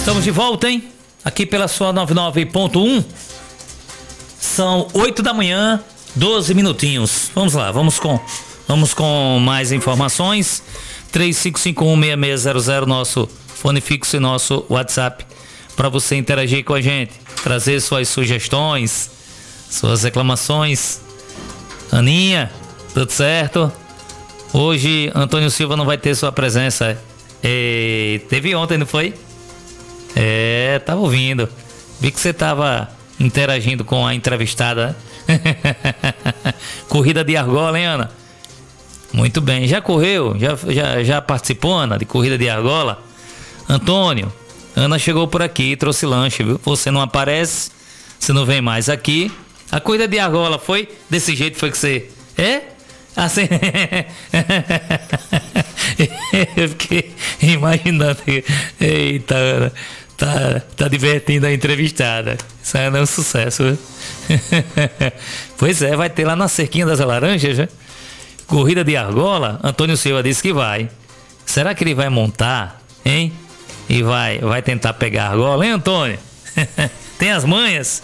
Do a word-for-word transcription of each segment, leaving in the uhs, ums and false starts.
Estamos de volta, hein? Aqui pela sua noventa e nove ponto um. São oito da manhã, doze minutinhos. Vamos lá, vamos com, vamos com mais informações. três cinco cinco um, seis seis zero zero, nosso fone fixo e nosso WhatsApp, para você interagir com a gente, trazer suas sugestões, suas reclamações. Aninha, tudo certo? Hoje Antônio Silva não vai ter sua presença. E teve ontem, não foi? É, tava ouvindo. Vi que você tava interagindo com a entrevistada. Corrida de argola, hein, Ana? Muito bem. Já correu? Já, já, já participou, Ana, de corrida de argola? Antônio, Ana chegou por aqui, trouxe lanche, viu? Você não aparece, você não vem mais aqui. A corrida de argola foi desse jeito, foi que você... É? Assim... Eu fiquei imaginando. Eita, Ana. Tá, tá divertindo a entrevistada. Isso aí é um sucesso, viu? Pois é, vai ter lá na Cerquinha das Laranjas, né? Corrida de argola. Antônio Silva disse que vai. Será que ele vai montar, hein? E vai, vai tentar pegar a argola, hein, Antônio? Tem as manhas?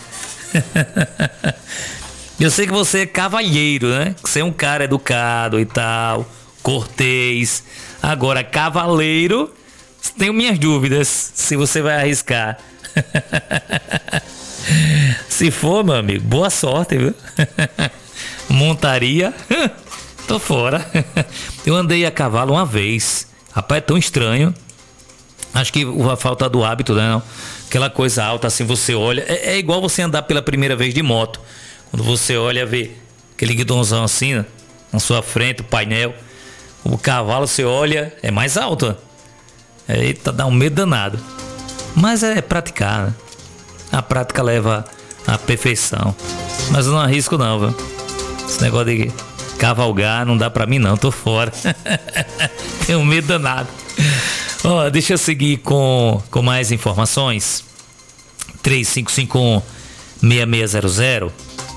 Eu sei que você é cavalheiro, né? Que você é um cara educado e tal, cortês. Agora, cavaleiro... Tenho minhas dúvidas se você vai arriscar. Se for, meu amigo, boa sorte, viu? Montaria, tô fora. Eu andei a cavalo uma vez. Rapaz, é tão estranho. Acho que a falta do hábito, né? Não? Aquela coisa alta assim, você olha. É, é igual você andar pela primeira vez de moto. Quando você olha, vê aquele guidãozão assim, né? Na sua frente, o painel. O cavalo, você olha, é mais alto. Eita, dá um medo danado. Mas é praticar, né? A prática leva à perfeição. Mas eu não arrisco não, viu? Esse negócio de cavalgar não dá pra mim não, tô fora. Tenho medo danado. Ó, deixa eu seguir com, com mais informações. três cinco cinco um, seis seis zero zero.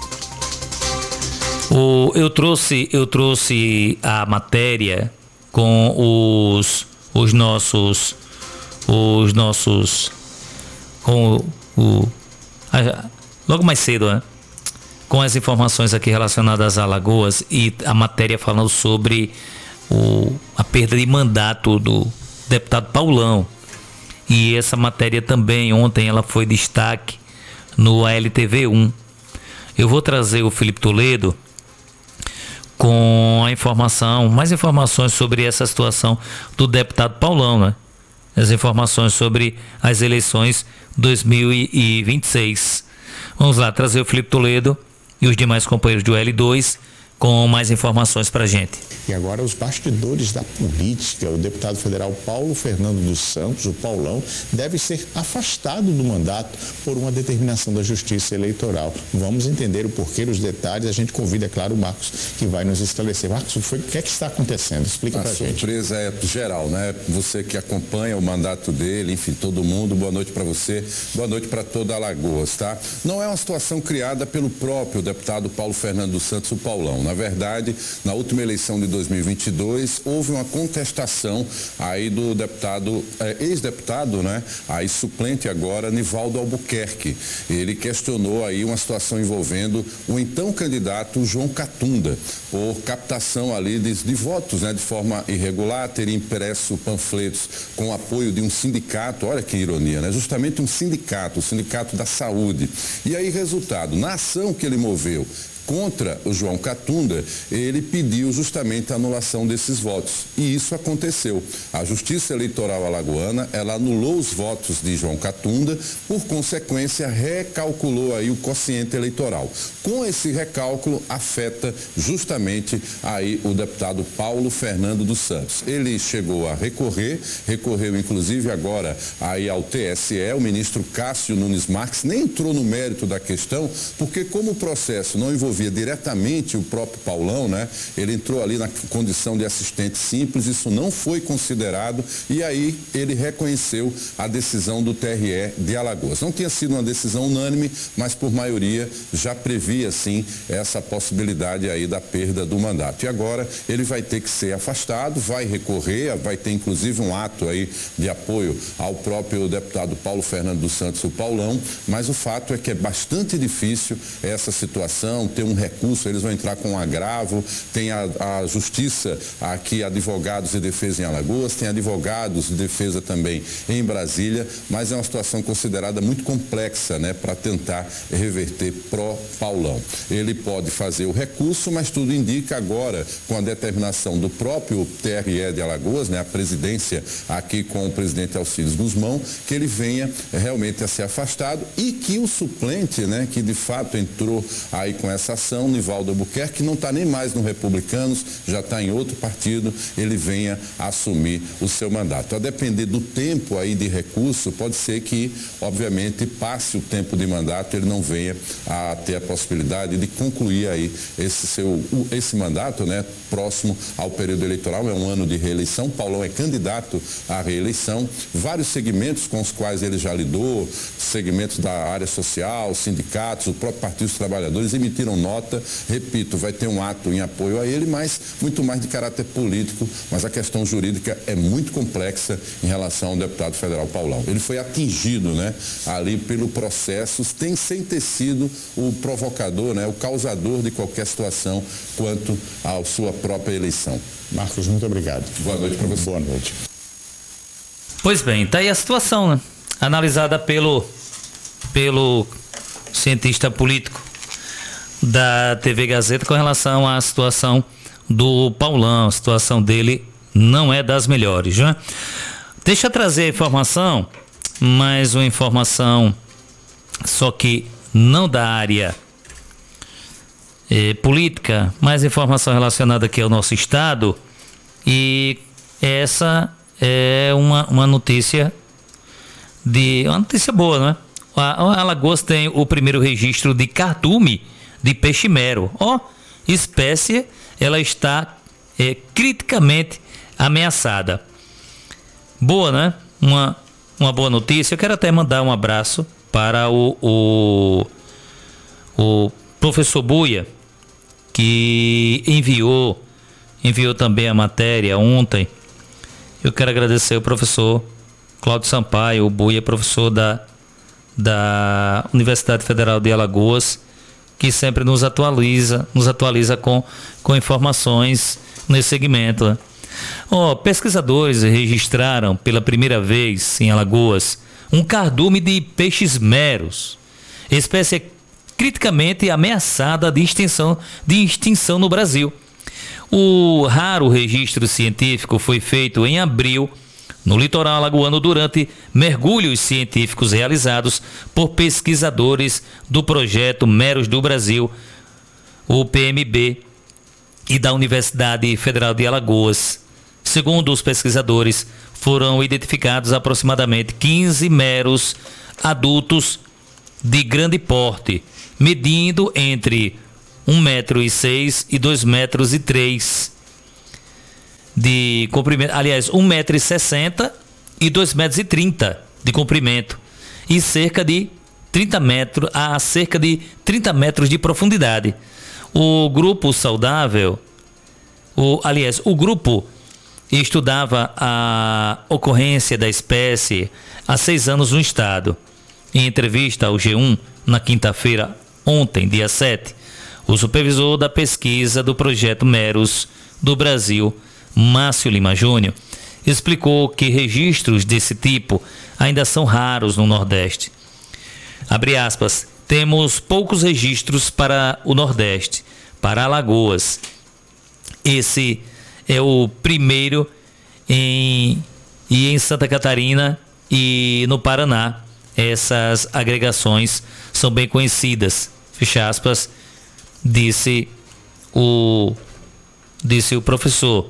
O, eu trouxe, eu trouxe a matéria com os os nossos os nossos com o, o a, logo mais cedo, né? Com as informações aqui relacionadas a Alagoas e a matéria falando sobre o, a perda de mandato do deputado Paulão. E essa matéria também ontem ela foi destaque no A L T V um. Eu vou trazer o Felipe Toledo com a informação, mais informações sobre essa situação do deputado Paulão, né? As informações sobre as eleições dois mil e vinte e seis. Vamos lá, trazer o Felipe Toledo e os demais companheiros do L dois com mais informações pra gente. E agora os bastidores da política. O deputado federal Paulo Fernando dos Santos, o Paulão, deve ser afastado do mandato por uma determinação da Justiça Eleitoral. Vamos entender o porquê, os detalhes. A gente convida, é claro, o Marcos, que vai nos esclarecer. Marcos, o que é que está acontecendo? Explica a pra gente. A surpresa é geral, né? Você que acompanha o mandato dele, enfim, todo mundo, boa noite para você, boa noite para toda Alagoas, tá? Não é uma situação criada pelo próprio deputado Paulo Fernando dos Santos, o Paulão. Na verdade, na última eleição de dois mil e vinte e dois, houve uma contestação aí do deputado, eh, ex-deputado, né? Aí suplente agora, Nivaldo Albuquerque. Ele questionou aí uma situação envolvendo o então candidato João Catunda, por captação ali de, de votos, né? De forma irregular, teria impresso panfletos com apoio de um sindicato, olha que ironia, né? Justamente um sindicato, o Sindicato da Saúde. E aí, resultado, na ação que ele moveu contra o João Catunda, ele pediu justamente a anulação desses votos. E isso aconteceu. A Justiça Eleitoral alagoana, ela anulou os votos de João Catunda, por consequência, recalculou aí o quociente eleitoral. Com esse recálculo, afeta justamente aí o deputado Paulo Fernando dos Santos. Ele chegou a recorrer, recorreu inclusive agora aí ao T S E, o ministro Cássio Nunes Marques nem entrou no mérito da questão, porque como o processo não envolvia envolvia diretamente o próprio Paulão, né? Ele entrou ali na condição de assistente simples, isso não foi considerado e aí ele reconheceu a decisão do T R E de Alagoas. Não tinha sido uma decisão unânime, mas por maioria já previa, sim, essa possibilidade aí da perda do mandato. E agora ele vai ter que ser afastado, vai recorrer, vai ter inclusive um ato aí de apoio ao próprio deputado Paulo Fernando dos Santos, o Paulão, mas o fato é que é bastante difícil essa situação, ter um recurso, eles vão entrar com um agravo, tem a, a justiça aqui, advogados de defesa em Alagoas, tem advogados de defesa também em Brasília, mas é uma situação considerada muito complexa, né, para tentar reverter pró-Paulão. Ele pode fazer o recurso, mas tudo indica agora, com a determinação do próprio T R E de Alagoas, né, a presidência aqui com o presidente Alcides Guzmão, que ele venha realmente a ser afastado e que o suplente, né, que de fato entrou aí com essa ação, Nivaldo Albuquerque, que não está nem mais no Republicanos, já está em outro partido, ele venha assumir o seu mandato. A depender do tempo aí de recurso, pode ser que, obviamente, passe o tempo de mandato, ele não venha a ter a possibilidade de concluir aí esse seu, esse mandato, né, próximo ao período eleitoral, é um ano de reeleição. Paulão é candidato à reeleição, vários segmentos com os quais ele já lidou, segmentos da área social, sindicatos, o próprio Partido dos Trabalhadores emitiram nota, repito, vai ter um ato em apoio a ele, mas muito mais de caráter político, mas a questão jurídica é muito complexa em relação ao deputado federal Paulão. Ele foi atingido, né, ali pelo processo, tem, sem ter sido o provocador, né, o causador de qualquer situação quanto à sua própria eleição. Marcos, muito obrigado. Boa noite para você. Boa noite. Pois bem, tá aí a situação, né? Analisada pelo, pelo cientista político da T V Gazeta com relação à situação do Paulão. A situação dele não é das melhores, né? Deixa eu trazer a informação, mais uma informação, só que não da área eh, política, mais informação relacionada aqui ao nosso estado, e essa é uma, uma notícia de uma notícia boa, né? A, a Alagoas tem o primeiro registro de cardume de peixe-mero. Ó, espécie, ela está é, criticamente ameaçada. Boa, né? Uma, uma boa notícia. Eu quero até mandar um abraço para o, o, o professor Buia, que enviou, enviou também a matéria ontem. Eu quero agradecer o professor Cláudio Sampaio, o Buia, professor da, da Universidade Federal de Alagoas, que sempre nos atualiza, nos atualiza com, com informações nesse segmento, né? Oh, pesquisadores registraram pela primeira vez em Alagoas um cardume de peixes meros, espécie criticamente ameaçada de extinção, de extinção no Brasil. O raro registro científico foi feito em abril no litoral alagoano durante mergulhos científicos realizados por pesquisadores do projeto Meros do Brasil, o P M B, e da Universidade Federal de Alagoas. Segundo os pesquisadores, foram identificados aproximadamente quinze meros adultos de grande porte, medindo entre um metro e seis e dois metros e três de comprimento, aliás, um metro e sessenta e dois metros e trinta de comprimento e cerca de trinta metros a cerca de trinta metros de profundidade. O grupo saudável, o, aliás, o grupo estudava a ocorrência da espécie há seis anos no estado. Em entrevista ao G um, na quinta-feira, ontem, dia sete, o supervisor da pesquisa do projeto Meros do Brasil, Márcio Lima Júnior, explicou que registros desse tipo ainda são raros no Nordeste. Abre aspas, temos poucos registros para o Nordeste, para Alagoas. Esse é o primeiro em, e em Santa Catarina e no Paraná. Essas agregações são bem conhecidas, fecha aspas, disse o, disse o professor.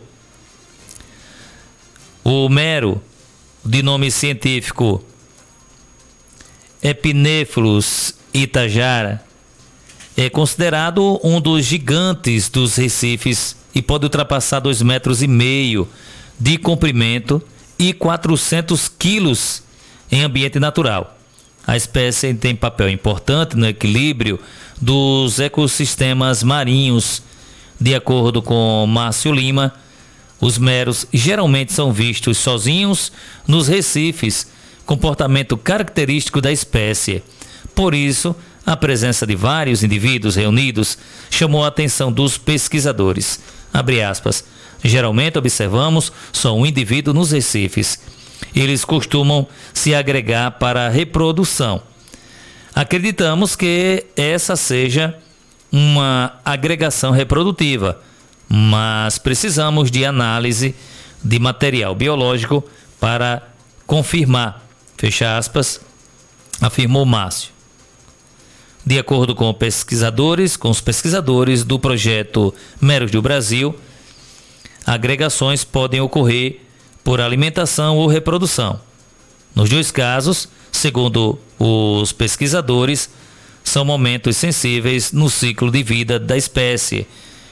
O mero, de nome científico Epinephrus itajara, é considerado um dos gigantes dos recifes e pode ultrapassar dois metros e meio de comprimento e quatrocentos quilos em ambiente natural. A espécie tem papel importante no equilíbrio dos ecossistemas marinhos. De acordo com Márcio Lima, os meros geralmente são vistos sozinhos nos recifes, comportamento característico da espécie. Por isso, a presença de vários indivíduos reunidos chamou a atenção dos pesquisadores. Abre aspas. Geralmente observamos só um indivíduo nos recifes. Eles costumam se agregar para a reprodução. Acreditamos que essa seja uma agregação reprodutiva, mas precisamos de análise de material biológico para confirmar, fecha aspas, afirmou Márcio. De acordo com pesquisadores, com os pesquisadores do projeto Meros do Brasil, agregações podem ocorrer por alimentação ou reprodução. Nos dois casos, segundo os pesquisadores, são momentos sensíveis no ciclo de vida da espécie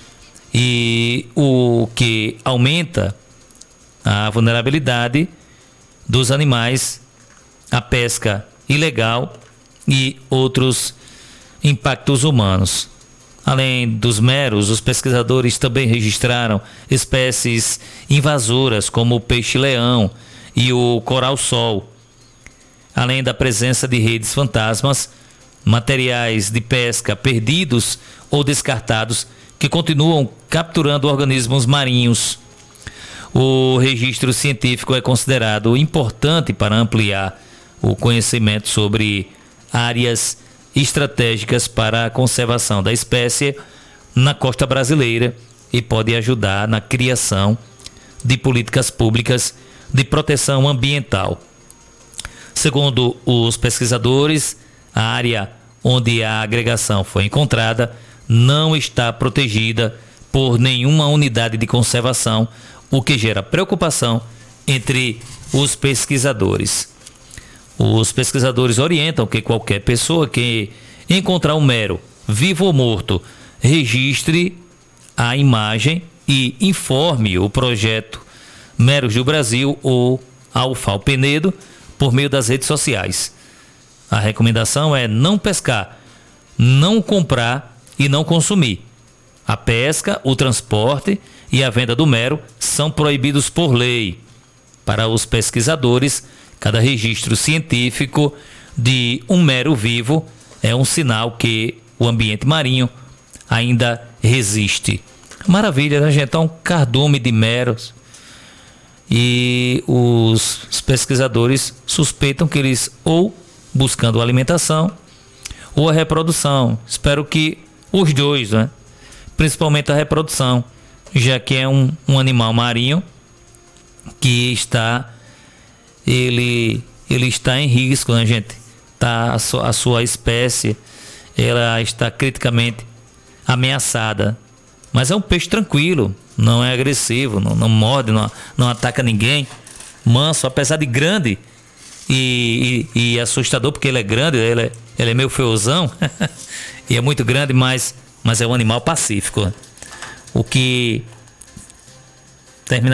e o que aumenta a vulnerabilidade dos animais à pesca ilegal e outros impactos humanos. Além dos meros, os pesquisadores também registraram espécies invasoras como o peixe-leão e o coral-sol, além da presença de redes fantasmas, materiais de pesca perdidos ou descartados que continuam capturando organismos marinhos. O registro científico é considerado importante para ampliar o conhecimento sobre áreas estratégicas para a conservação da espécie na costa brasileira e pode ajudar na criação de políticas públicas de proteção ambiental. Segundo os pesquisadores, a área onde a agregação foi encontrada não está protegida por nenhuma unidade de conservação, o que gera preocupação entre os pesquisadores. Os pesquisadores orientam que qualquer pessoa que encontrar um mero, vivo ou morto, registre a imagem e informe o projeto Meros do Brasil ou ao F A O Penedo por meio das redes sociais. A recomendação é não pescar, não comprar e não consumir. A pesca, o transporte e a venda do mero são proibidos por lei. Para os pesquisadores, cada registro científico de um mero vivo é um sinal que o ambiente marinho ainda resiste. Maravilha, né, gente? Então, um cardume de meros. E os pesquisadores suspeitam que eles ou buscando alimentação ou a reprodução. Espero que os dois, né? Principalmente a reprodução, já que é um, um animal marinho que está ele, ele está em risco, né, gente? Tá, a, sua, a sua espécie ela está criticamente ameaçada. Mas é um peixe tranquilo, não é agressivo, não, não morde, não, não ataca ninguém. Manso, apesar de grande e, e, e assustador, porque ele é grande, ele é, ele é meio feozão e é muito grande, mas, mas é um animal pacífico. O que termina